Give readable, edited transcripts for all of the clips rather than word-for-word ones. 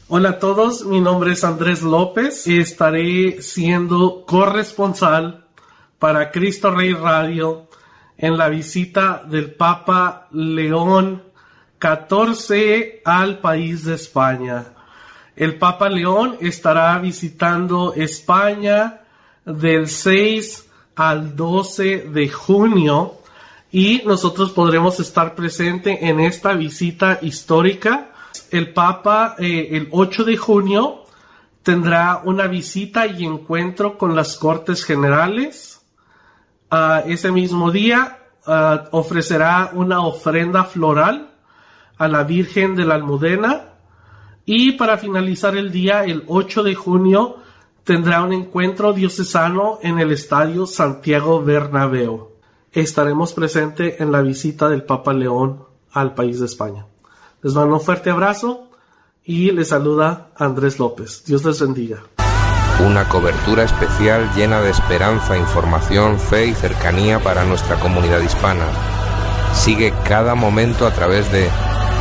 Hola a todos, mi nombre es Andrés López y estaré siendo corresponsal para Cristo Rey Radio en la visita del Papa León XIV al país de España. El Papa León estará visitando España del 6 al 12 de junio y nosotros podremos estar presentes en esta visita histórica. El Papa el 8 de junio tendrá una visita y encuentro con las Cortes Generales. Ese mismo día ofrecerá una ofrenda floral a la Virgen de la Almudena. Y para finalizar el día, el 8 de junio, tendrá un encuentro diocesano en el Estadio Santiago Bernabéu. Estaremos presentes en la visita del Papa León al país de España. Les mando un fuerte abrazo y les saluda Andrés López. Dios les bendiga. Una cobertura especial llena de esperanza, información, fe y cercanía para nuestra comunidad hispana. Sigue cada momento a través de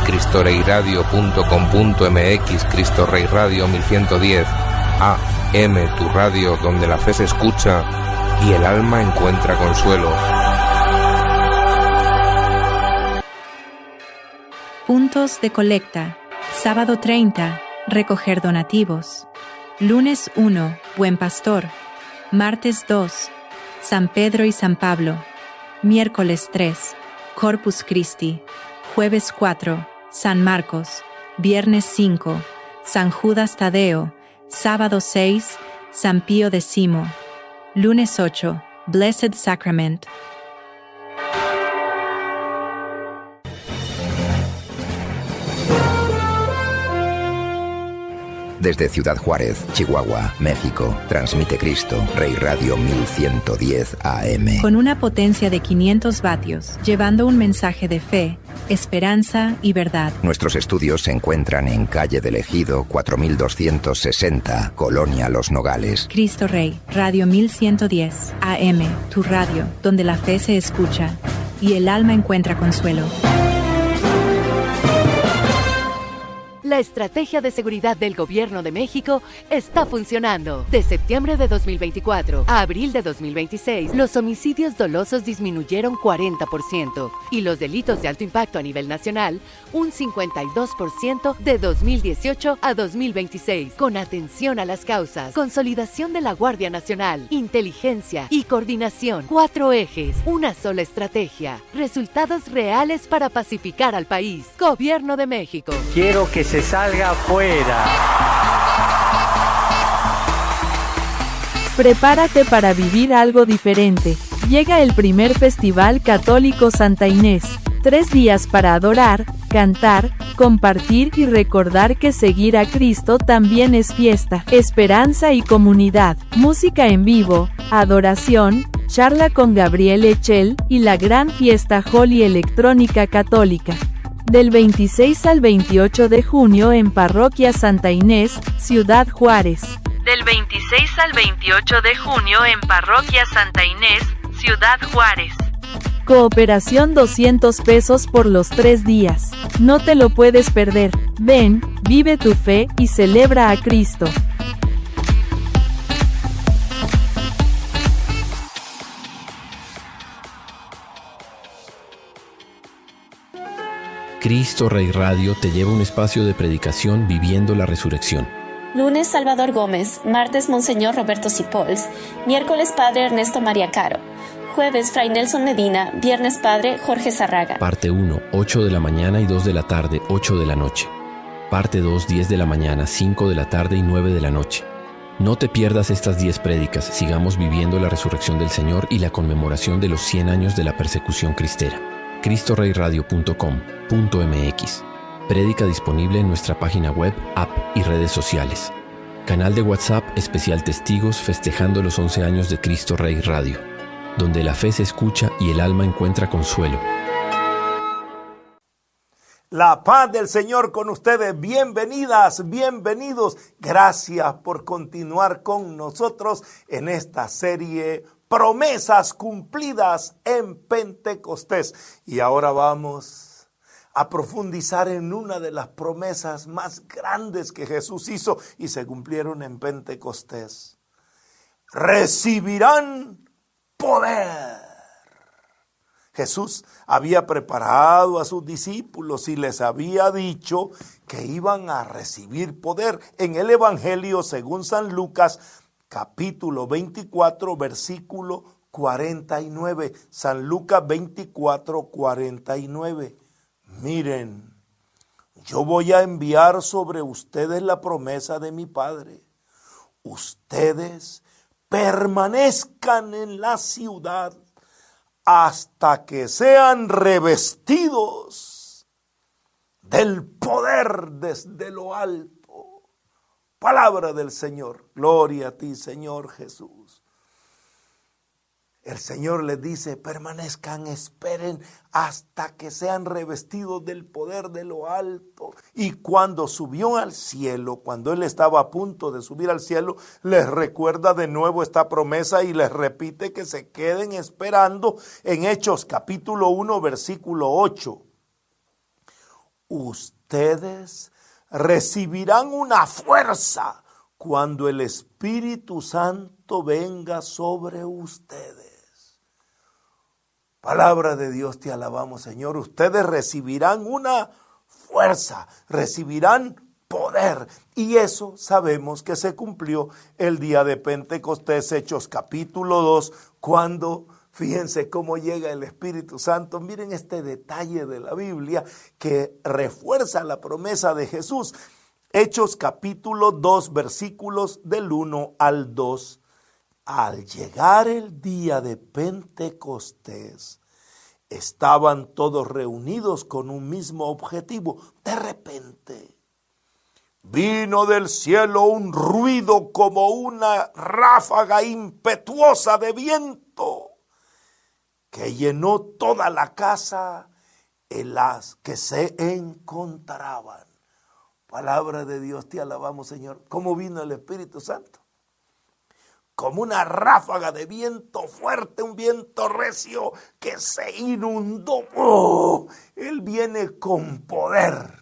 cristoreiradio.com.mx, Cristo Rey Radio 1110, AM, tu radio donde la fe se escucha y el alma encuentra consuelo. Puntos de colecta. Sábado 30, recoger donativos. Lunes 1, Buen Pastor. Martes 2, San Pedro y San Pablo. Miércoles 3, Corpus Christi. Jueves 4, San Marcos. Viernes 5, San Judas Tadeo. Sábado 6, San Pío X. Lunes 8, Blessed Sacrament. Desde Ciudad Juárez, Chihuahua, México, transmite Cristo Rey Radio 1110 AM. Con una potencia de 500 vatios, llevando un mensaje de fe, esperanza y verdad. Nuestros estudios se encuentran en Calle del Ejido, 4260, Colonia Los Nogales. Cristo Rey, Radio 1110 AM, tu radio, donde la fe se escucha y el alma encuentra consuelo. La estrategia de seguridad del Gobierno de México está funcionando. De septiembre de 2024 a abril de 2026, los homicidios dolosos disminuyeron 40% y los delitos de alto impacto a nivel nacional un 52% de 2018 a 2026. Con atención a las causas, consolidación de la Guardia Nacional, inteligencia y coordinación. 4 ejes, una sola estrategia. Resultados reales para pacificar al país. Gobierno de México. Quiero que se salga afuera. Prepárate para vivir algo diferente. Llega el primer Festival Católico Santa Inés. 3 días para adorar, cantar, compartir y recordar que seguir a Cristo también es fiesta, esperanza y comunidad. Música en vivo, adoración, charla con Gabriel Echel y la gran fiesta Holy Electrónica Católica. Del 26 al 28 de junio en Parroquia Santa Inés, Ciudad Juárez. Del 26 al 28 de junio en Parroquia Santa Inés, Ciudad Juárez. Cooperación 200 pesos por los 3 días. No te lo puedes perder. Ven, vive tu fe y celebra a Cristo. Cristo Rey Radio te lleva a un espacio de predicación viviendo la resurrección. Lunes Salvador Gómez, martes Monseñor Roberto Cipols, miércoles Padre Ernesto María Caro, jueves Fray Nelson Medina, viernes Padre Jorge Zarraga. Parte 1, 8 de la mañana y 2 de la tarde, 8 de la noche. Parte 2, 10 de la mañana, 5 de la tarde y 9 de la noche. No te pierdas estas 10 prédicas, sigamos viviendo la resurrección del Señor y la conmemoración de los 100 años de la persecución cristera. CristoReyRadio.com.mx. Prédica disponible en nuestra página web, app y redes sociales. Canal de WhatsApp especial Testigos festejando los 11 años de Cristo Rey Radio, donde la fe se escucha y el alma encuentra consuelo. La paz del Señor con ustedes. Bienvenidas, bienvenidos. Gracias por continuar con nosotros en esta serie Promesas cumplidas en Pentecostés. Y ahora vamos a profundizar en una de las promesas más grandes que Jesús hizo y se cumplieron en Pentecostés. Recibirán poder. Jesús había preparado a sus discípulos y les había dicho que iban a recibir poder. En el Evangelio según San Lucas, capítulo 24, versículo 49. San Lucas 24, 49. Miren, yo voy a enviar sobre ustedes la promesa de mi Padre. Ustedes permanezcan en la ciudad hasta que sean revestidos del poder desde lo alto. Palabra del Señor. Gloria a ti, Señor Jesús. El Señor les dice, permanezcan, esperen hasta que sean revestidos del poder de lo alto. Y cuando subió al cielo, cuando Él estaba a punto de subir al cielo, les recuerda de nuevo esta promesa y les repite que se queden esperando en Hechos capítulo 1, versículo 8. Ustedes recibirán una fuerza cuando el Espíritu Santo venga sobre ustedes. Palabra de Dios, te alabamos, Señor. Ustedes recibirán una fuerza, recibirán poder. Y eso sabemos que se cumplió el día de Pentecostés, Hechos capítulo 2, cuando, fíjense cómo llega el Espíritu Santo. Miren este detalle de la Biblia que refuerza la promesa de Jesús. Hechos capítulo 2, versículos del 1 al 2. Al llegar el día de Pentecostés, estaban todos reunidos con un mismo objetivo. De repente, vino del cielo un ruido como una ráfaga impetuosa de viento que llenó toda la casa en las que se encontraban. Palabra de Dios, te alabamos, Señor. ¿Cómo vino el Espíritu Santo? Como una ráfaga de viento fuerte, un viento recio que se inundó. ¡Oh! Él viene con poder.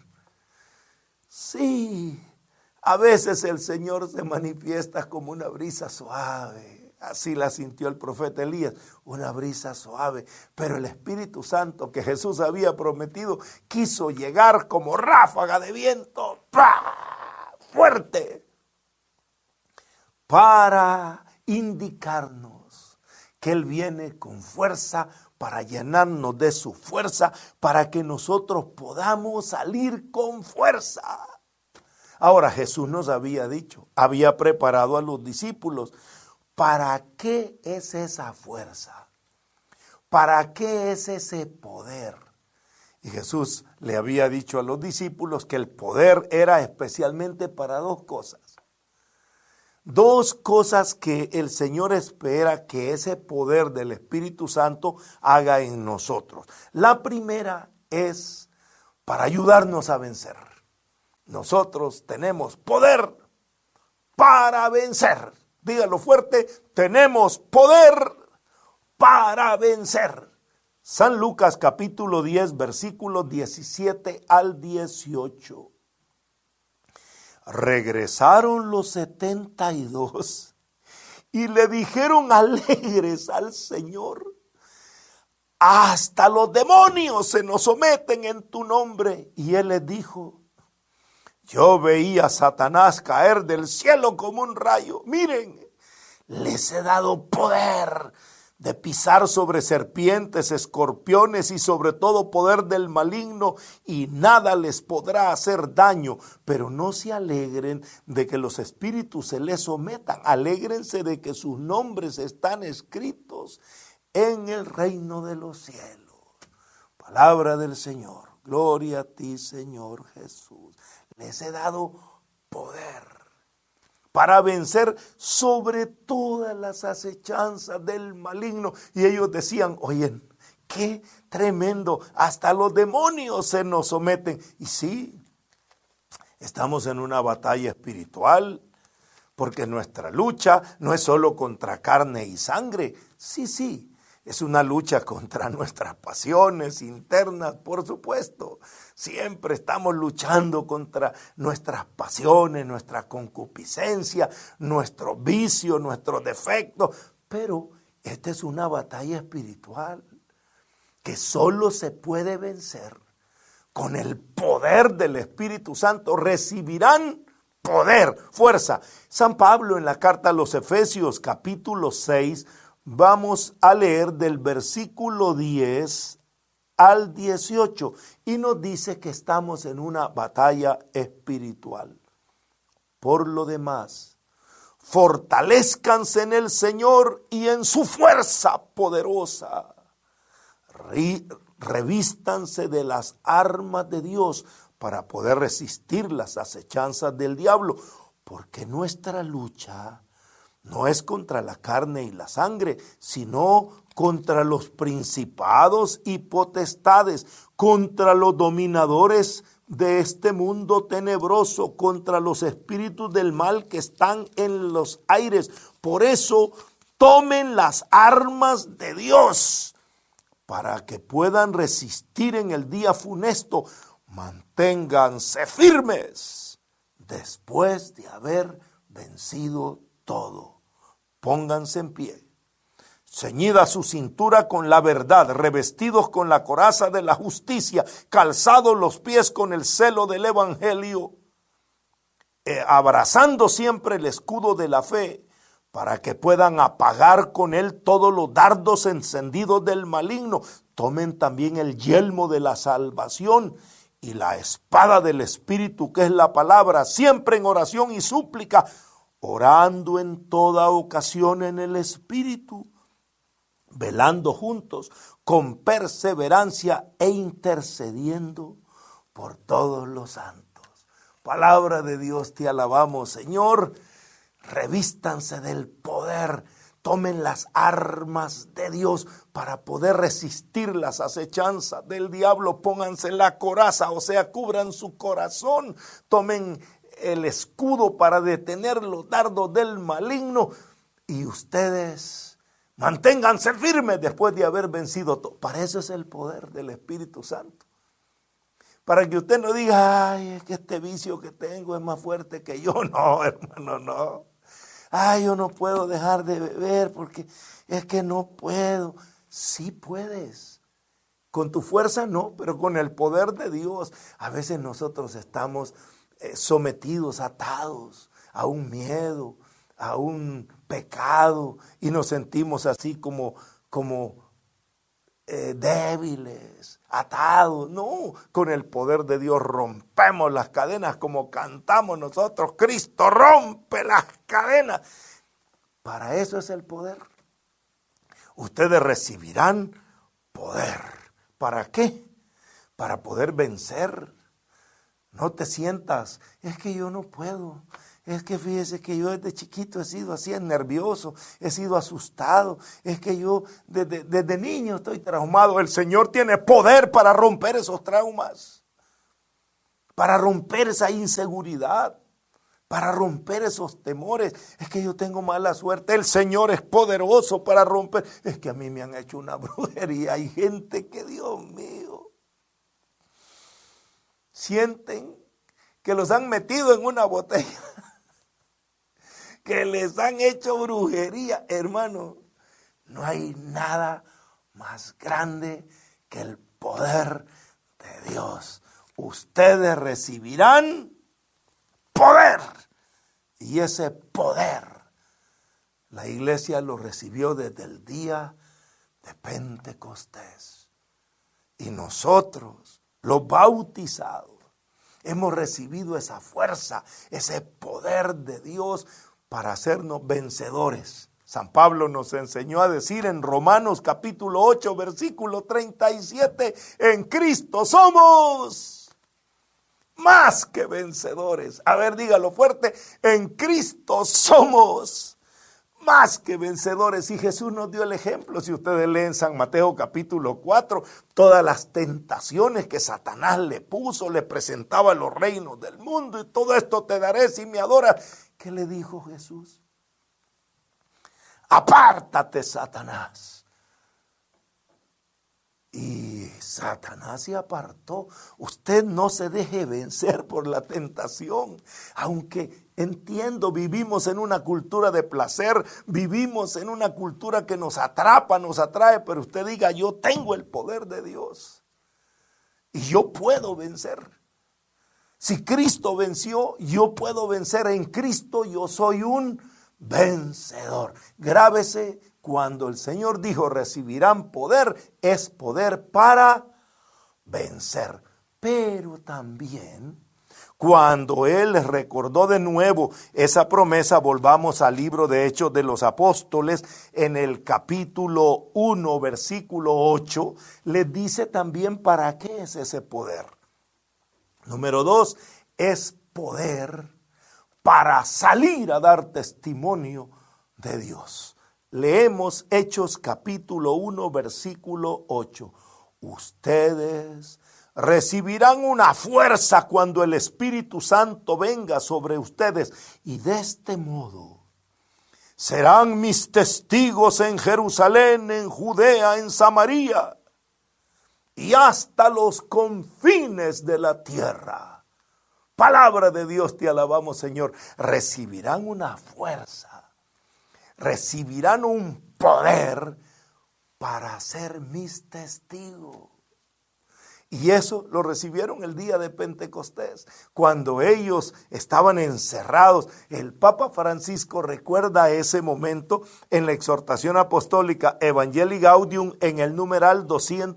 Sí, a veces el Señor se manifiesta como una brisa suave. Así la sintió el profeta Elías, una brisa suave. Pero el Espíritu Santo que Jesús había prometido quiso llegar como ráfaga de viento. ¡Pah! Fuerte. Para indicarnos que Él viene con fuerza, para llenarnos de su fuerza, para que nosotros podamos salir con fuerza. Ahora Jesús nos había dicho, había preparado a los discípulos, ¿para qué es esa fuerza? ¿Para qué es ese poder? Y Jesús le había dicho a los discípulos que el poder era especialmente para dos cosas. Dos cosas que el Señor espera que ese poder del Espíritu Santo haga en nosotros. La primera es para ayudarnos a vencer. Nosotros tenemos poder para vencer. Dígalo fuerte, tenemos poder para vencer. San Lucas capítulo 10, versículos 17 al 18. Regresaron los 72 y le dijeron alegres al Señor, hasta los demonios se nos someten en tu nombre. Y Él les dijo, yo veía a Satanás caer del cielo como un rayo. Miren, les he dado poder de pisar sobre serpientes, escorpiones y sobre todo poder del maligno, y nada les podrá hacer daño. Pero no se alegren de que los espíritus se les sometan, alégrense de que sus nombres están escritos en el reino de los cielos. Palabra del Señor. Gloria a ti, Señor Jesús. Les he dado poder para vencer sobre todas las acechanzas del maligno. Y ellos decían, oye, qué tremendo, hasta los demonios se nos someten. Y sí, estamos en una batalla espiritual, porque nuestra lucha no es solo contra carne y sangre. Sí, Es una lucha contra nuestras pasiones internas, por supuesto. Siempre estamos luchando contra nuestras pasiones, nuestra concupiscencia, nuestro vicio, nuestros defectos. Pero esta es una batalla espiritual que solo se puede vencer con el poder del Espíritu Santo. Recibirán poder, fuerza. San Pablo en la carta a los Efesios capítulo 6, vamos a leer del versículo 10 al 18 y nos dice que estamos en una batalla espiritual. Por lo demás, fortalezcanse en el Señor y en su fuerza poderosa. Revístanse de las armas de Dios para poder resistir las acechanzas del diablo, porque nuestra lucha no es contra la carne y la sangre, sino contra los principados y potestades, contra los dominadores de este mundo tenebroso, contra los espíritus del mal que están en los aires. Por eso, tomen las armas de Dios para que puedan resistir en el día funesto. Manténganse firmes después de haber vencido todo. Pónganse en pie, ceñida su cintura con la verdad, revestidos con la coraza de la justicia, calzados los pies con el celo del evangelio, abrazando siempre el escudo de la fe, para que puedan apagar con él todos los dardos encendidos del maligno. Tomen también el yelmo de la salvación y la espada del Espíritu, que es la palabra, siempre en oración y súplica, orando en toda ocasión en el Espíritu, velando juntos con perseverancia e intercediendo por todos los santos. Palabra de Dios, te alabamos, Señor. Revístanse del poder, tomen las armas de Dios para poder resistir las acechanzas del diablo. Pónganse la coraza, o sea, cubran su corazón, tomen el escudo para detener los dardos del maligno y ustedes manténganse firmes después de haber vencido todo. Para eso es el poder del Espíritu Santo. Para que usted no diga, ay, es que este vicio que tengo es más fuerte que yo. No, hermano, no. Ay, yo no puedo dejar de beber porque es que no puedo. Sí puedes. Con tu fuerza no, pero con el poder de Dios. A veces nosotros estamos sometidos, atados a un miedo, a un pecado y nos sentimos así como débiles, atados. No, con el poder de Dios rompemos las cadenas como cantamos nosotros. Cristo rompe las cadenas. Para eso es el poder. Ustedes recibirán poder. ¿Para qué? Para poder vencer. No te sientas, es que yo no puedo. Es que fíjese que yo desde chiquito he sido así nervioso, he sido asustado. Es que yo desde niño estoy traumado. El Señor tiene poder para romper esos traumas, para romper esa inseguridad, para romper esos temores. Es que yo tengo mala suerte. El Señor es poderoso para romper. Es que a mí me han hecho una brujería. Hay gente que, Dios mío, sienten que los han metido en una botella, que les han hecho brujería. Hermano, no hay nada más grande que el poder de Dios. Ustedes recibirán poder. Y ese poder, la iglesia lo recibió desde el día de Pentecostés. Y nosotros, los bautizados, hemos recibido esa fuerza, ese poder de Dios para hacernos vencedores. San Pablo nos enseñó a decir en Romanos capítulo 8, versículo 37, en Cristo somos más que vencedores. A ver, dígalo fuerte, en Cristo somos más que vencedores. Y Jesús nos dio el ejemplo. Si ustedes leen San Mateo capítulo 4, todas las tentaciones que Satanás le puso, le presentaba los reinos del mundo, y todo esto te daré si me adoras. ¿Qué le dijo Jesús? Apártate, Satanás. y Satanás se apartó. Usted no se deje vencer por la tentación, aunque entiendo, vivimos en una cultura de placer, vivimos en una cultura que nos atrapa, nos atrae, pero usted diga, yo tengo el poder de Dios y yo puedo vencer. Si Cristo venció, yo puedo vencer. En Cristo yo soy un vencedor. Grábese, cuando el Señor dijo recibirán poder, es poder para vencer. Pero también, cuando Él les recordó de nuevo esa promesa, volvamos al libro de Hechos de los Apóstoles, en el capítulo 1, versículo 8, les dice también para qué es ese poder. Número 2, es poder para salir a dar testimonio de Dios. Leemos Hechos capítulo 1, versículo 8. Ustedes recibirán una fuerza cuando el Espíritu Santo venga sobre ustedes, y de este modo serán mis testigos en Jerusalén, en Judea, en Samaria y hasta los confines de la tierra. Palabra de Dios, te alabamos, Señor. Recibirán una fuerza, recibirán un poder para ser mis testigos. Y eso lo recibieron el día de Pentecostés, cuando ellos estaban encerrados. El Papa Francisco recuerda ese momento en la exhortación apostólica Evangelii Gaudium, en el numeral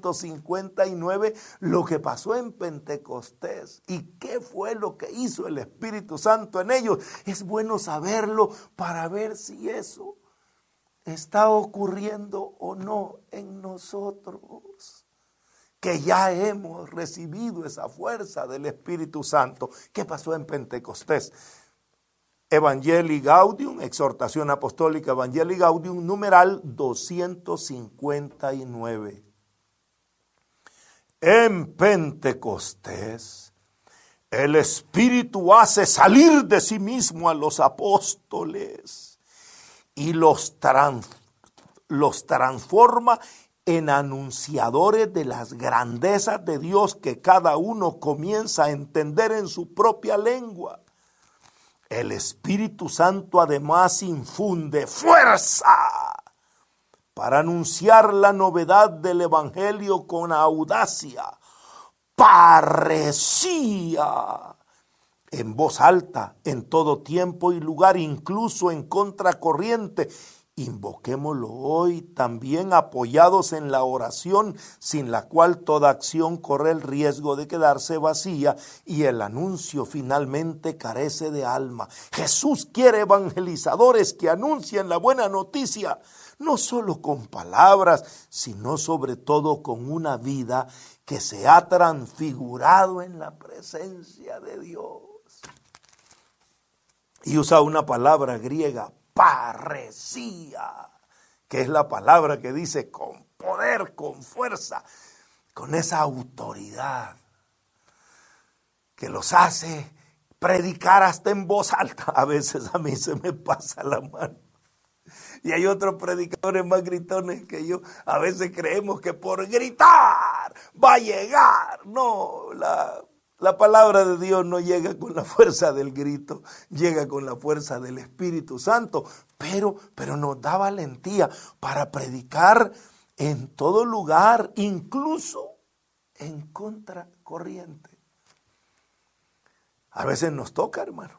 259, lo que pasó en Pentecostés y qué fue lo que hizo el Espíritu Santo en ellos. Es bueno saberlo para ver si eso está ocurriendo o no en nosotros, que ya hemos recibido esa fuerza del Espíritu Santo. ¿Qué pasó en Pentecostés? Evangelii Gaudium, exhortación apostólica Evangelii Gaudium, numeral 259. En Pentecostés, el Espíritu hace salir de sí mismo a los apóstoles y los transforma en anunciadores de las grandezas de Dios, que cada uno comienza a entender en su propia lengua. El Espíritu Santo además infunde fuerza para anunciar la novedad del Evangelio con audacia, parresía, en voz alta, en todo tiempo y lugar, incluso en contracorriente. Invoquémoslo hoy también apoyados en la oración, sin la cual toda acción corre el riesgo de quedarse vacía y el anuncio finalmente carece de alma. Jesús quiere evangelizadores que anuncien la buena noticia, no solo con palabras, sino sobre todo con una vida que se ha transfigurado en la presencia de Dios. Y usa una palabra griega, parresía, que es la palabra que dice con poder, con fuerza, con esa autoridad que los hace predicar hasta en voz alta. A veces a mí se me pasa la mano. Y hay otros predicadores más gritones que yo. A veces creemos que por gritar va a llegar. No, la palabra de Dios no llega con la fuerza del grito, llega con la fuerza del Espíritu Santo, pero nos da valentía para predicar en todo lugar, incluso en contracorriente. A veces nos toca, hermano.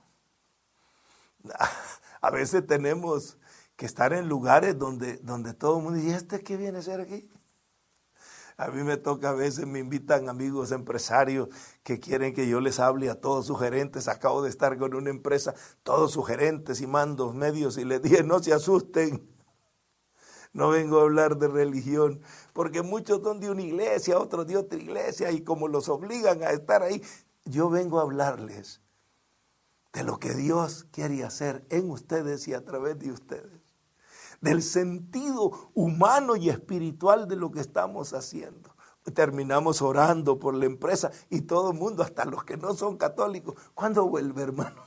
A veces tenemos que estar en lugares donde todo el mundo dice, ¿y este qué viene a hacer aquí? A mí me toca, a veces me invitan amigos empresarios que quieren que yo les hable a todos sus gerentes. Acabo de estar con una empresa, todos sus gerentes y mandos medios, y les dije, no se asusten, no vengo a hablar de religión, porque muchos son de una iglesia, otros de otra iglesia, y como los obligan a estar ahí, yo vengo a hablarles de lo que Dios quiere hacer en ustedes y a través de ustedes, del sentido humano y espiritual de lo que estamos haciendo. Terminamos orando por la empresa y todo el mundo, hasta los que no son católicos, ¿cuándo vuelve, hermano?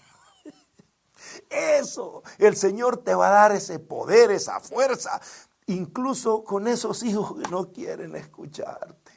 Eso, el Señor te va a dar ese poder, esa fuerza, incluso con esos hijos que no quieren escucharte.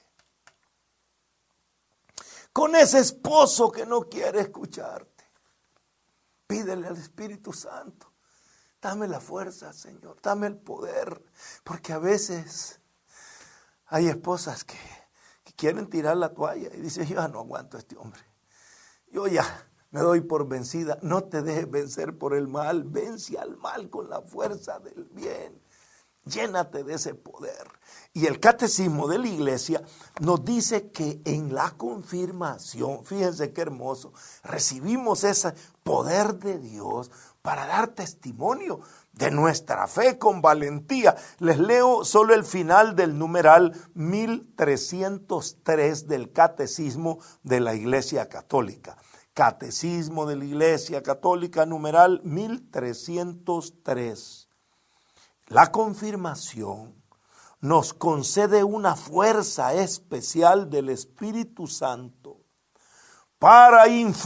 con ese esposo que no quiere escucharte. Pídele al Espíritu Santo, dame la fuerza, Señor, dame el poder, porque a veces hay esposas que quieren tirar la toalla y dicen, yo ya no aguanto a este hombre, yo ya me doy por vencida. No te dejes vencer por el mal, vence al mal con la fuerza del bien. Llénate de ese poder. Y el catecismo de la iglesia nos dice que en la confirmación, fíjense qué hermoso, recibimos ese poder de Dios para dar testimonio de nuestra fe con valentía. Les leo solo el final del numeral 1303 del catecismo de la Iglesia Católica. Catecismo de la Iglesia Católica, numeral 1303. La confirmación nos concede una fuerza especial del Espíritu Santo para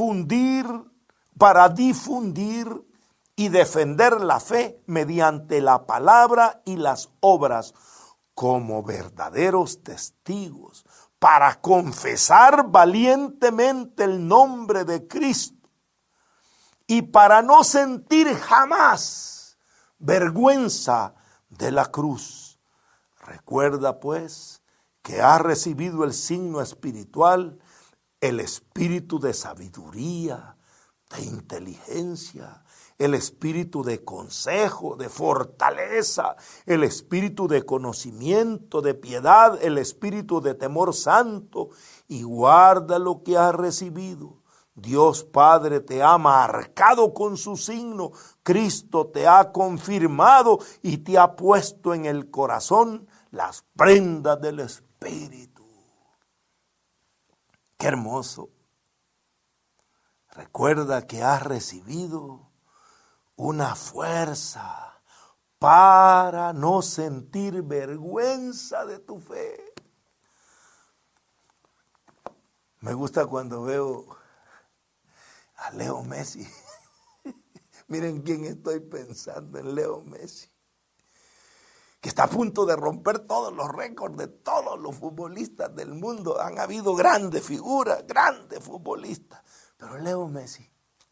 difundir y defender la fe mediante la palabra y las obras como verdaderos testigos, para confesar valientemente el nombre de Cristo y para no sentir jamás vergüenza de la cruz. Recuerda pues que has recibido el signo espiritual, el espíritu de sabiduría, de inteligencia, el espíritu de consejo, de fortaleza, el espíritu de conocimiento, de piedad, el espíritu de temor santo, y guarda lo que has recibido. Dios Padre te ha marcado con su signo, Cristo te ha confirmado y te ha puesto en el corazón las prendas del Espíritu. ¡Qué hermoso! Recuerda que has recibido una fuerza para no sentir vergüenza de tu fe. Me gusta cuando veo a Leo Messi. Miren quién estoy pensando, en Leo Messi, que está a punto de romper todos los récords de todos los futbolistas del mundo. Han habido grandes figuras, grandes futbolistas, pero Leo Messi,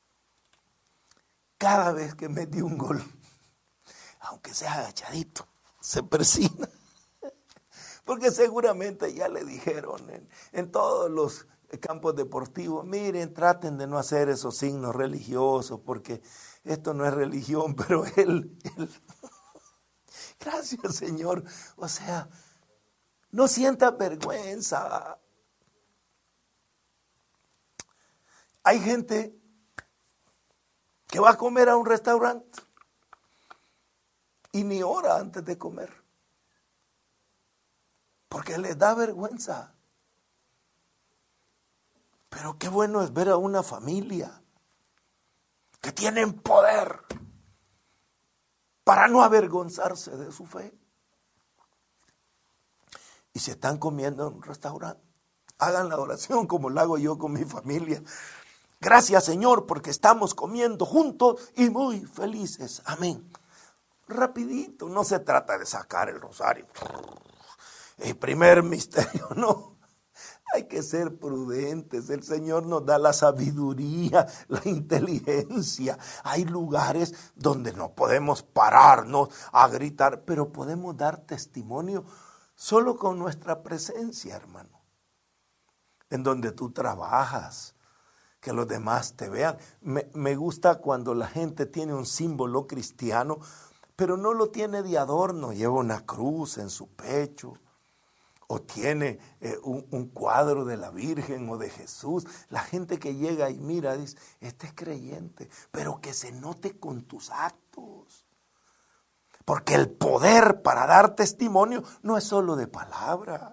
cada vez que mete un gol, aunque sea agachadito, se persina. Porque seguramente ya le dijeron en todos los campos deportivos, miren, traten de no hacer esos signos religiosos, porque esto no es religión, pero él gracias, Señor. O sea, no sienta vergüenza. Hay gente que va a comer a un restaurante y ni ora antes de comer, porque les da vergüenza. Pero qué bueno es ver a una familia que tienen poder para no avergonzarse de su fe. Y si están comiendo en un restaurante, hagan la oración como la hago yo con mi familia. Gracias, Señor, porque estamos comiendo juntos y muy felices. Amén. Rapidito, no se trata de sacar el rosario. El primer misterio, no. Hay que ser prudentes. El Señor nos da la sabiduría, la inteligencia. Hay lugares donde no podemos pararnos a gritar, pero podemos dar testimonio solo con nuestra presencia, hermano. En donde tú trabajas, que los demás te vean. Me gusta cuando la gente tiene un símbolo cristiano, pero no lo tiene de adorno. Lleva una cruz en su pecho, o tiene un cuadro de la Virgen o de Jesús. La gente que llega y mira dice, este es creyente, pero que se note con tus actos. Porque el poder para dar testimonio no es solo de palabra,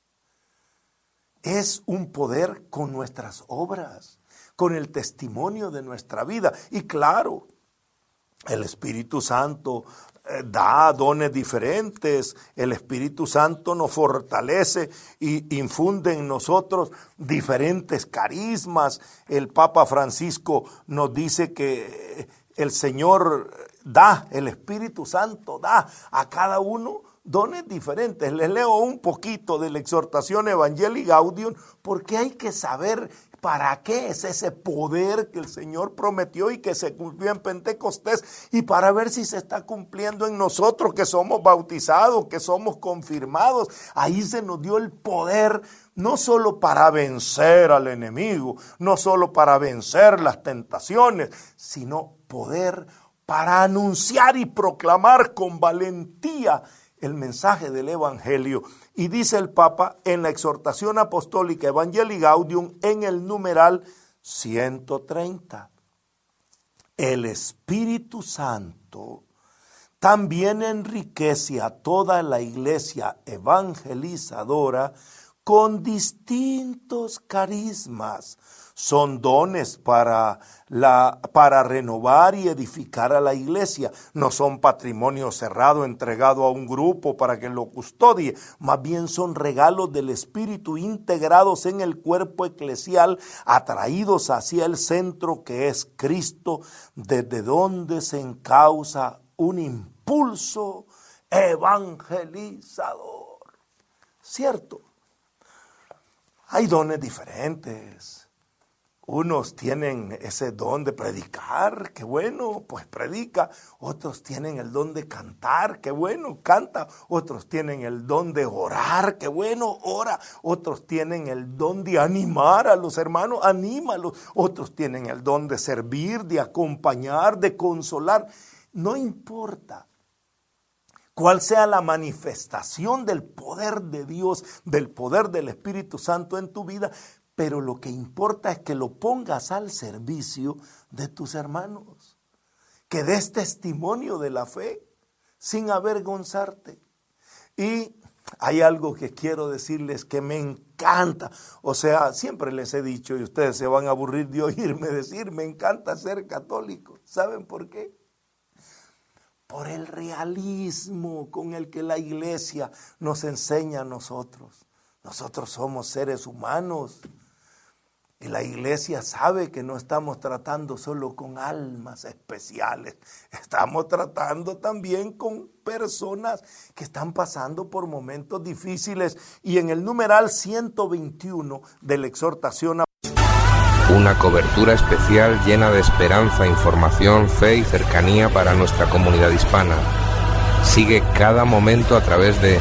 es un poder con nuestras obras, con el testimonio de nuestra vida. Y claro, el Espíritu Santo da dones diferentes. El Espíritu Santo nos fortalece y infunde en nosotros diferentes carismas. El Papa Francisco nos dice que el Señor da, el Espíritu Santo da a cada uno dones diferentes. Les leo un poquito de la exhortación Evangelii Gaudium porque hay que saber para qué es ese poder que el Señor prometió y que se cumplió en Pentecostés, y para ver si se está cumpliendo en nosotros que somos bautizados, que somos confirmados. Ahí se nos dio el poder no solo para vencer al enemigo, no solo para vencer las tentaciones, sino poder para anunciar y proclamar con valentía el mensaje del Evangelio. Y dice el Papa en la exhortación apostólica Evangelii Gaudium en el numeral 130. El Espíritu Santo también enriquece a toda la iglesia evangelizadora con distintos carismas. Son dones para renovar y edificar a la iglesia. No son patrimonio cerrado entregado a un grupo para que lo custodie. Más bien son regalos del Espíritu integrados en el cuerpo eclesial, atraídos hacia el centro que es Cristo, desde donde se encausa un impulso evangelizador. ¿Cierto? Hay dones diferentes. Unos tienen ese don de predicar, qué bueno, pues predica. Otros tienen el don de cantar, qué bueno, canta. Otros tienen el don de orar, qué bueno, ora. Otros tienen el don de animar a los hermanos, anímalos. Otros tienen el don de servir, de acompañar, de consolar. No importa cuál sea la manifestación del poder de Dios, del poder del Espíritu Santo en tu vida, pero lo que importa es que lo pongas al servicio de tus hermanos, que des testimonio de la fe sin avergonzarte. Y hay algo que quiero decirles que me encanta, o sea, siempre les he dicho, y ustedes se van a aburrir de oírme decir, me encanta ser católico. ¿Saben por qué? Por el realismo con el que la iglesia nos enseña a nosotros. Nosotros somos seres humanos. Y la iglesia sabe que no estamos tratando solo con almas especiales, estamos tratando también con personas que están pasando por momentos difíciles. Y en el numeral 121 de la exhortación a una cobertura especial llena de esperanza, información, fe y cercanía para nuestra comunidad hispana. Sigue cada momento a través de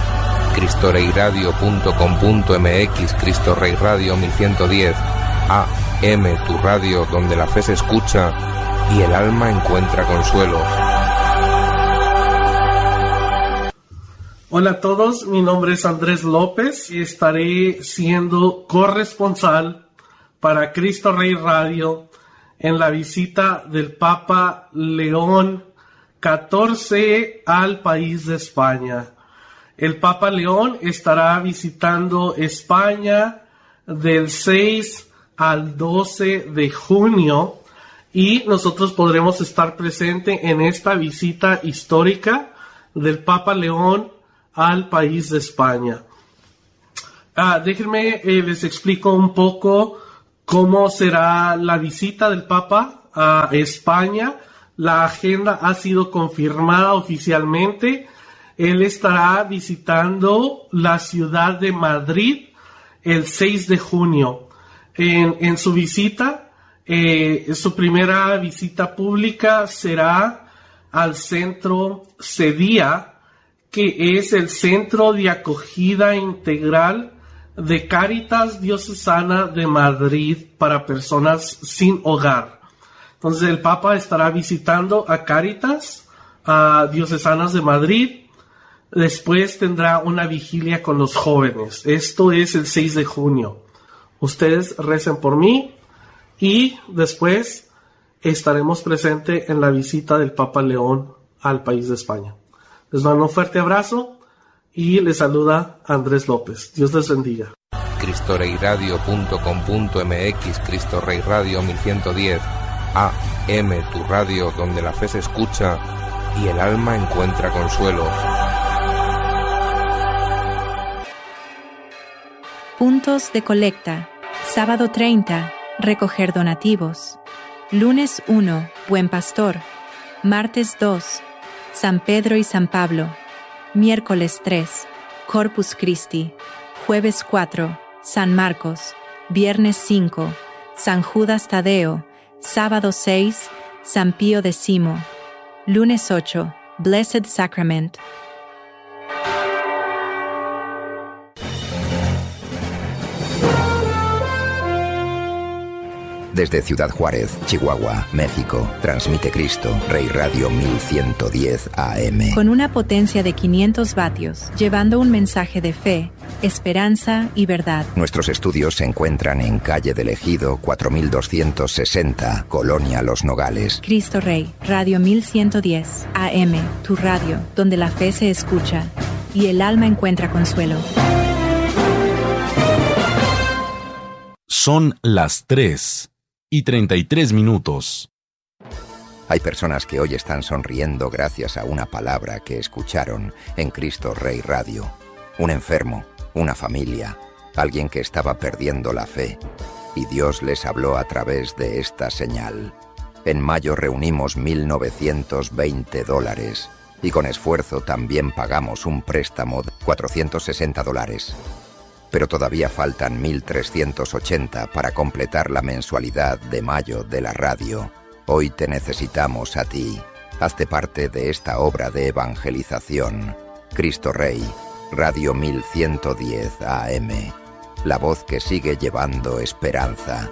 cristoreiradio.com.mx, Cristo Rey Radio 1110, AM, tu radio donde la fe se escucha y el alma encuentra consuelo. Hola a todos, mi nombre es Andrés López y estaré siendo corresponsal para Cristo Rey Radio en la visita del Papa León XIV al país de España. El Papa León estará visitando España del 6 al 12 de junio y nosotros podremos estar presentes en esta visita histórica del Papa León al país de España. Déjenme les explico un poco cómo será la visita del Papa a España. La agenda ha sido confirmada oficialmente. Él estará visitando la ciudad de Madrid el 6 de junio. En su visita, su primera visita pública será al centro CEDIA, que es el Centro de Acogida Integral de Cáritas Diocesana de Madrid para personas sin hogar. Entonces el Papa estará visitando a Cáritas Diocesanas de Madrid. Después tendrá una vigilia con los jóvenes. Esto es el 6 de junio. Ustedes recen por mí y después estaremos presentes en la visita del Papa León al país de España. Les mando un fuerte abrazo y les saluda Andrés López. Dios les bendiga. cristoreiradio.com.mx, Cristo Rey Radio 1110, AM, tu radio donde la fe se escucha y el alma encuentra consuelo. Puntos de colecta. Sábado 30, recoger donativos. Lunes 1, Buen Pastor. Martes 2, San Pedro y San Pablo. Miércoles 3, Corpus Christi. Jueves 4, San Marcos. Viernes 5, San Judas Tadeo. Sábado 6, San Pío X. Lunes 8, Blessed Sacrament. Desde Ciudad Juárez, Chihuahua, México, transmite Cristo, Rey Radio 1110 AM. Con una potencia de 500 vatios, llevando un mensaje de fe, esperanza y verdad. Nuestros estudios se encuentran en Calle del Ejido, 4260, Colonia Los Nogales. Cristo Rey, Radio 1110 AM, tu radio, donde la fe se escucha y el alma encuentra consuelo. Son las 3:33. Hay personas que hoy están sonriendo gracias a una palabra que escucharon en Cristo Rey Radio. Un enfermo, una familia, alguien que estaba perdiendo la fe. Y Dios les habló a través de esta señal. En mayo reunimos $1,920 y con esfuerzo también pagamos un préstamo de $460. Pero todavía faltan 1.380 para completar la mensualidad de mayo de la radio. Hoy te necesitamos a ti. Hazte parte de esta obra de evangelización. Cristo Rey, Radio 1110 AM. La voz que sigue llevando esperanza.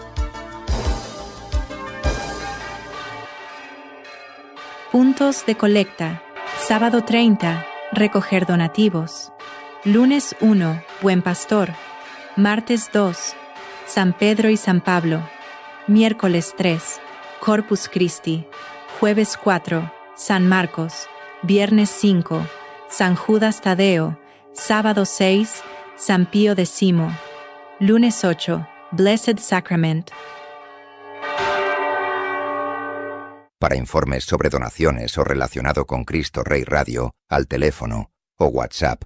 Puntos de colecta. Sábado 30, recoger donativos. Lunes 1, Buen Pastor. Martes 2, San Pedro y San Pablo. Miércoles 3, Corpus Christi. Jueves 4, San Marcos. Viernes 5, San Judas Tadeo. Sábado 6, San Pío X. Lunes 8, Blessed Sacrament. Para informes sobre donaciones o relacionado con Cristo Rey Radio, al teléfono o WhatsApp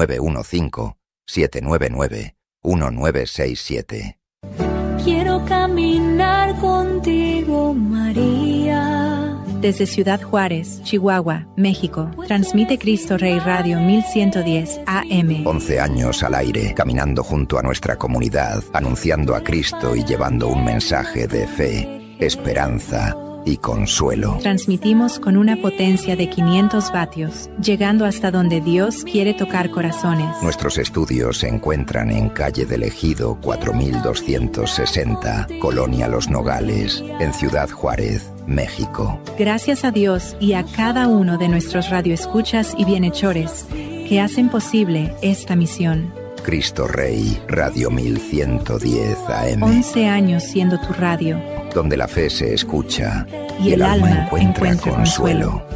915-799-1967. Quiero caminar contigo, María. Desde Ciudad Juárez, Chihuahua, México, transmite Cristo Rey Radio 1110 AM. 11 años al aire, caminando junto a nuestra comunidad, anunciando a Cristo y llevando un mensaje de fe, esperanza y consuelo. Transmitimos con una potencia de 500 vatios, llegando hasta donde Dios quiere tocar corazones. Nuestros estudios se encuentran en Calle del Ejido, 4260, Colonia Los Nogales, en Ciudad Juárez, México. Gracias a Dios y a cada uno de nuestros radioescuchas y bienhechores que hacen posible esta misión. Cristo Rey, Radio 1110 AM. 11 años siendo tu radio, donde la fe se escucha y el alma encuentra consuelo.